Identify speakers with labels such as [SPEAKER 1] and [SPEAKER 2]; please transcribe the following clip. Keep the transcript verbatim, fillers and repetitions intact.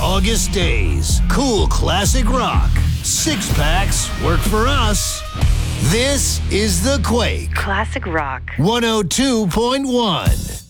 [SPEAKER 1] August days. Cool classic rock. Six packs work for us. This is The Quake.
[SPEAKER 2] Classic rock.
[SPEAKER 1] one oh two point one.